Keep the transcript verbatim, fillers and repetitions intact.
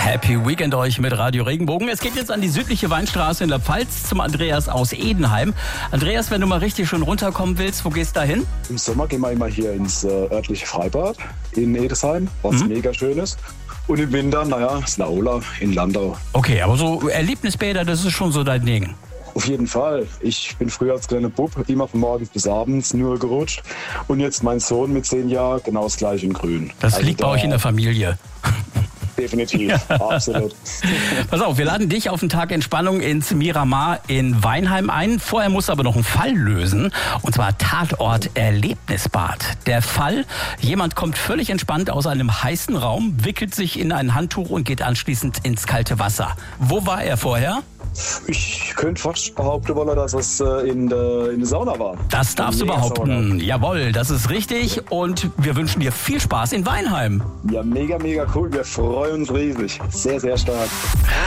Happy Weekend euch mit Radio Regenbogen. Es geht jetzt an die südliche Weinstraße in der Pfalz zum Andreas aus Edenheim. Andreas, wenn du mal richtig schön runterkommen willst, wo gehst du da hin? Im Sommer gehen wir immer hier ins äh, örtliche Freibad in Edesheim, was mhm. mega schön ist. Und im Winter, naja, das Laola in Landau. Okay, aber so Erlebnisbäder, das ist schon so dein Ding. Auf jeden Fall. Ich bin früher als kleiner Bub immer von morgens bis abends nur gerutscht. Und jetzt mein Sohn mit zehn Jahren genau das gleiche in Grün. Das also liegt bei euch in der Familie. Definitiv, ja. Absolut. Pass auf, wir laden dich auf einen Tag Entspannung ins Miramar in Weinheim ein. Vorher musst du aber noch einen Fall lösen, und zwar Tatort Erlebnisbad. Der Fall: Jemand kommt völlig entspannt aus einem heißen Raum, wickelt sich in ein Handtuch und geht anschließend ins kalte Wasser. Wo war er vorher? Ich könnte fast behaupten wollen, dass es äh, in der in der Sauna war. Das darfst du behaupten. Jawohl, das ist richtig. Und wir wünschen dir viel Spaß in Weinheim. Ja, mega, mega cool. Wir freuen uns riesig. Sehr, sehr stark.